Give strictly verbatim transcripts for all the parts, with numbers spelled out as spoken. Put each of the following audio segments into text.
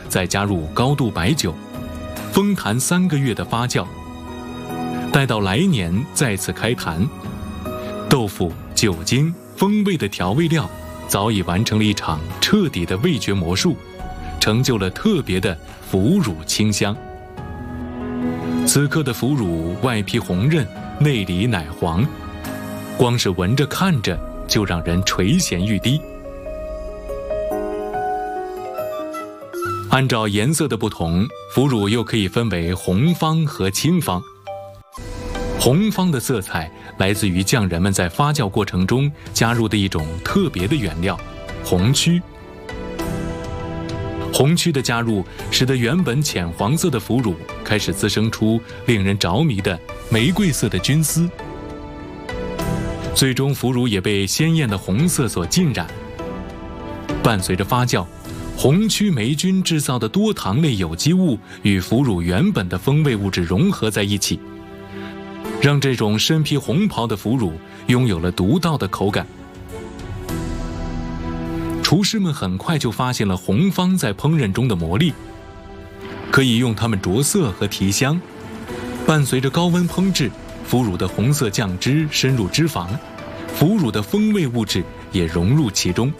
再加入高度白酒，封坛三个月的发酵，待到来年再次开坛。豆腐、酒精、风味的调味料早已完成了一场彻底的味觉魔术，成就了特别的腐乳清香。此刻的腐乳外皮红润，内里奶黄，光是闻着看着就让人垂涎欲滴。按照颜色的不同，腐乳又可以分为红方和青方。红方的色彩来自于匠人们在发酵过程中加入的一种特别的原料——红曲。红曲的加入，使得原本浅黄色的腐乳开始滋生出令人着迷的玫瑰色的菌丝，最终腐乳也被鲜艳的红色所浸染。伴随着发酵，红曲霉菌制造的多糖类有机物与腐乳原本的风味物质融合在一起，让这种身披红袍的腐乳拥有了独到的口感。厨师们很快就发现了红方在烹饪中的魔力，可以用它们着色和提香。伴随着高温烹制，腐乳的红色酱汁深入脂肪，腐乳的风味物质也融入其中。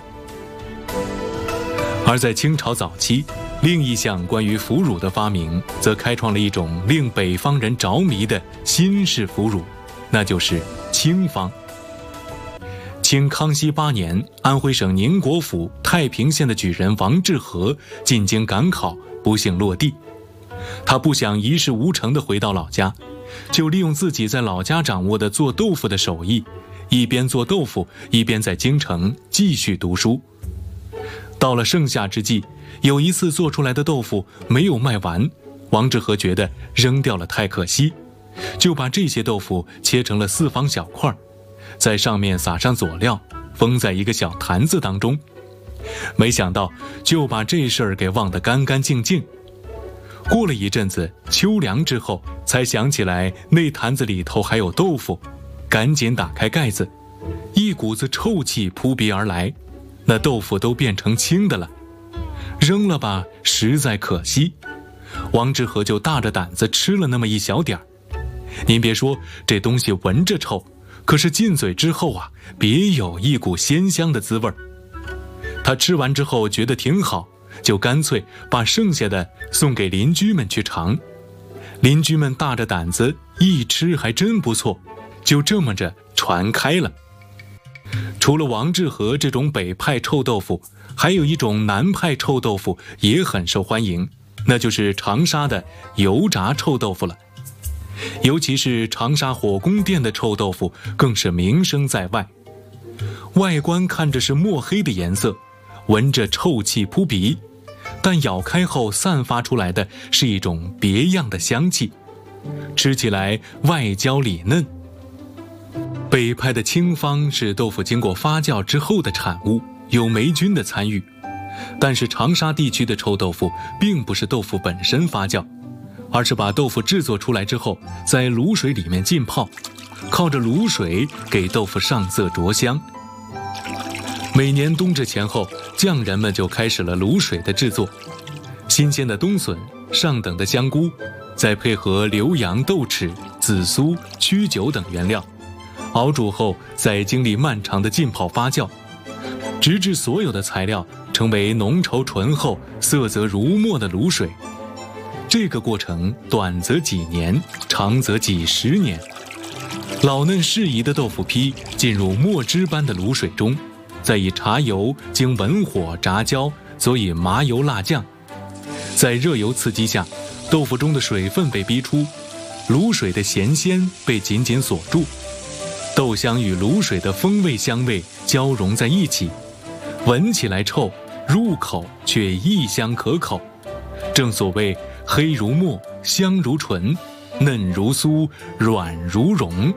而在清朝早期，另一项关于腐乳的发明，则开创了一种令北方人着迷的新式腐乳，那就是清方。清康熙八年，安徽省宁国府太平县的举人王致和进京赶考，不幸落地。他不想一事无成地回到老家，就利用自己在老家掌握的做豆腐的手艺，一边做豆腐，一边在京城继续读书。到了盛夏之际，有一次做出来的豆腐没有卖完，王致和觉得扔掉了太可惜，就把这些豆腐切成了四方小块，在上面撒上佐料，封在一个小坛子当中。没想到就把这事儿给忘得干干净净。过了一阵子，秋凉之后，才想起来那坛子里头还有豆腐，赶紧打开盖子，一股子臭气扑鼻而来，那豆腐都变成青的了。扔了吧，实在可惜。王致和就大着胆子吃了那么一小点儿。您别说，这东西闻着臭，可是进嘴之后啊，别有一股鲜香的滋味儿。他吃完之后觉得挺好，就干脆把剩下的送给邻居们去尝。邻居们大着胆子一吃还真不错，就这么着传开了。除了王致和这种北派臭豆腐，还有一种南派臭豆腐也很受欢迎，那就是长沙的油炸臭豆腐了。尤其是长沙火宫殿的臭豆腐更是名声在外，外观看着是墨黑的颜色，闻着臭气扑鼻，但咬开后散发出来的是一种别样的香气，吃起来外焦里嫩。北派的清方是豆腐经过发酵之后的产物，有霉菌的参与，但是长沙地区的臭豆腐并不是豆腐本身发酵，而是把豆腐制作出来之后，在卤水里面浸泡，靠着卤水给豆腐上色着香。每年冬至前后，匠人们就开始了卤水的制作。新鲜的冬笋、上等的香菇，再配合浏阳豆豉、紫苏、曲酒等原料，熬煮后再经历漫长的浸泡发酵，直至所有的材料成为浓稠醇厚、色泽如墨的卤水。这个过程短则几年，长则几十年。老嫩适宜的豆腐坯进入墨汁般的卤水中，再以茶油经文火炸焦，佐以麻油辣酱，在热油刺激下，豆腐中的水分被逼出，卤水的咸鲜被紧紧锁住，豆香与卤水的风味香味交融在一起，闻起来臭，入口却异香可口。正所谓黑如墨，香如醇，嫩如酥，软如绒。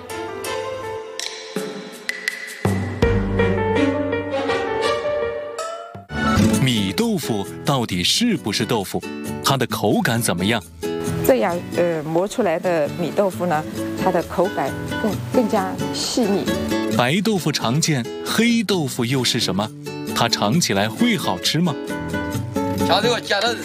米豆腐到底是不是豆腐？它的口感怎么样？ 这样呃磨出来的米豆腐呢，它的口感更更加细腻。 白豆腐常见，黑豆腐又是什么？它尝起来会好吃吗？ 瞧这个加的